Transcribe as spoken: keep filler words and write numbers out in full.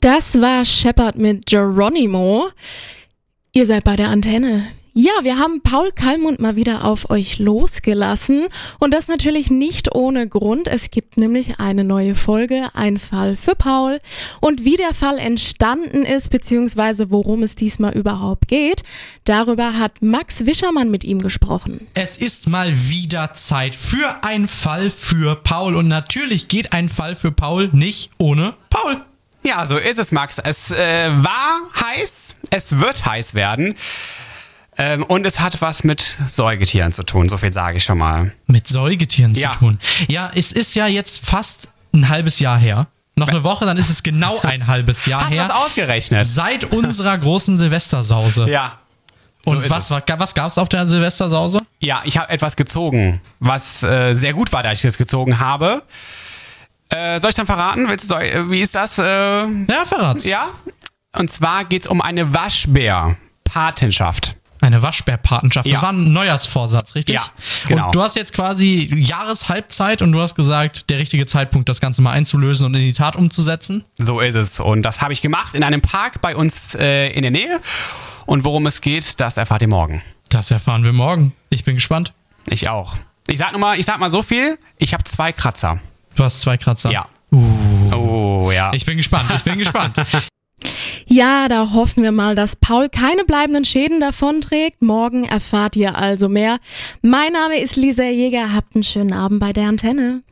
Das war Shepard mit Geronimo. Ihr seid bei der Antenne. Ja, wir haben Paul Kallmund mal wieder auf euch losgelassen und das natürlich nicht ohne Grund. Es gibt nämlich eine neue Folge, ein Fall für Paul. Und wie der Fall entstanden ist, beziehungsweise worum es diesmal überhaupt geht, darüber hat Max Wischermann mit ihm gesprochen. Es ist mal wieder Zeit für einen Fall für Paul und natürlich geht ein Fall für Paul nicht ohne Paul. Ja, so ist es, Max. Es äh, war heiß, es wird heiß werden. Ähm, und es hat was mit Säugetieren zu tun, so viel sage ich schon mal. Mit Säugetieren ja. zu tun. Ja, es ist ja jetzt fast ein halbes Jahr her. Noch eine Woche, dann ist es genau ein halbes Jahr Hast her. Hast du das ausgerechnet? Seit unserer großen Silvestersause. Ja. So und was, was, was gab es auf der Silvestersause? Ja, ich habe etwas gezogen, was äh, sehr gut war, da ich das gezogen habe. Äh, soll ich dann verraten? Willst du, wie ist das? Äh, ja, verrat's. Ja. Und zwar geht es um eine Waschbär-Patenschaft. Eine Waschbär-Patenschaft. Ja. Das war ein Neujahrsvorsatz, richtig? Ja, genau. Und du hast jetzt quasi Jahreshalbzeit und du hast gesagt, der richtige Zeitpunkt, das Ganze mal einzulösen und in die Tat umzusetzen. So ist es. Und das habe ich gemacht in einem Park bei uns äh, in der Nähe. Und worum es geht, das erfahrt ihr morgen. Das erfahren wir morgen. Ich bin gespannt. Ich auch. Ich sag, nur mal, ich sag mal so viel, ich habe zwei Kratzer. Du hast zwei Kratzer? Ja. Uh. Oh, ja. Ich bin gespannt, ich bin gespannt. Ja, da hoffen wir mal, dass Paul keine bleibenden Schäden davonträgt. Morgen erfahrt ihr also mehr. Mein Name ist Lisa Jäger. Habt einen schönen Abend bei der Antenne.